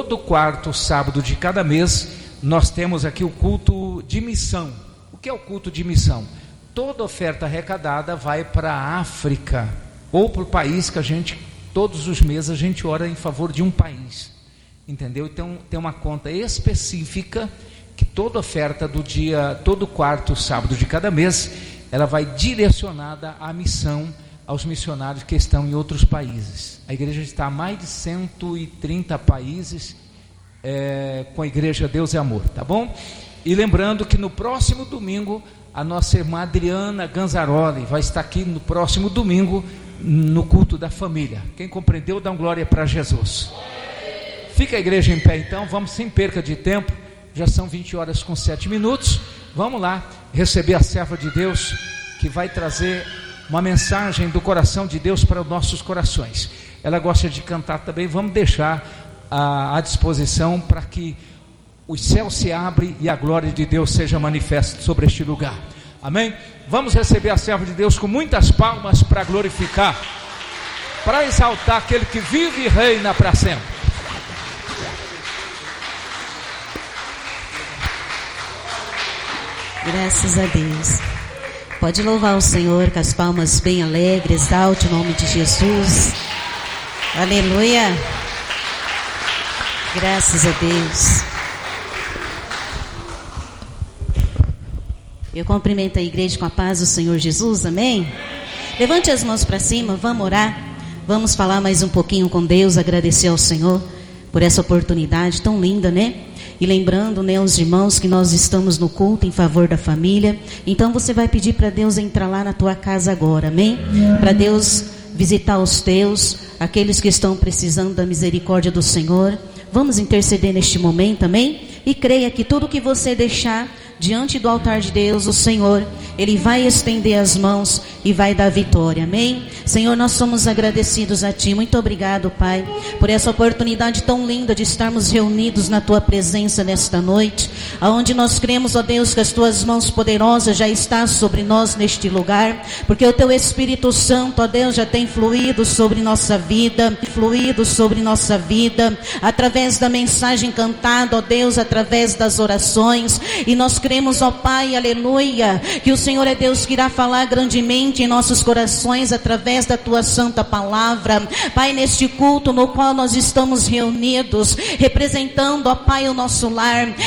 todo quarto sábado de cada mês, nós temos aqui o culto de missão. O que é o culto de missão? Toda oferta arrecadada vai para a África, ou para o país que a gente, todos os meses a gente ora em favor de um país, entendeu? Então tem uma conta específica, que toda oferta do dia, todo quarto sábado de cada mês, ela vai direcionada à missão, aos missionários que estão em outros países. A igreja está em mais de 130 países, com a igreja Deus é Amor, tá bom? E lembrando que no próximo domingo, a nossa irmã Adriana Ganzaroli vai estar aqui no próximo domingo, no culto da família. Quem compreendeu, dá uma glória para Jesus. Fica a igreja em pé então, vamos sem perca de tempo, já são 20h07, vamos lá, receber a serva de Deus, que vai trazer uma mensagem do coração de Deus para os nossos corações. Ela gosta de cantar também, vamos deixar à disposição para que os céus se abrem e a glória de Deus seja manifesta sobre este lugar, amém? Vamos receber a serva de Deus com muitas palmas para glorificar, para exaltar aquele que vive e reina para sempre. Graças a Deus. Pode louvar o Senhor com as palmas bem alegres, exalte o nome de Jesus. Aleluia. Graças a Deus. Eu cumprimento a igreja com a paz do Senhor Jesus, amém? Levante as mãos para cima, vamos orar. Vamos falar mais um pouquinho com Deus, agradecer ao Senhor por essa oportunidade tão linda, né? E lembrando, né, os irmãos, que nós estamos no culto em favor da família. Então você vai pedir para Deus entrar lá na tua casa agora, amém? Para Deus visitar os teus, aqueles que estão precisando da misericórdia do Senhor. Vamos interceder neste momento, amém? E creia que tudo que você deixar diante do altar de Deus, o Senhor, Ele vai estender as mãos e vai dar vitória, amém? Senhor, nós somos agradecidos a Ti, muito obrigado, Pai, por essa oportunidade tão linda de estarmos reunidos na Tua presença nesta noite, aonde nós cremos, ó Deus, que as Tuas mãos poderosas já estão sobre nós neste lugar, porque o Teu Espírito Santo, ó Deus, já tem fluído sobre nossa vida, através da mensagem cantada, ó Deus, através das orações, e nós cremos, ó Pai, aleluia, que o Senhor é Deus que irá falar grandemente em nossos corações através da Tua santa palavra, Pai, neste culto no qual nós estamos reunidos, representando, ó Pai, o nosso lar,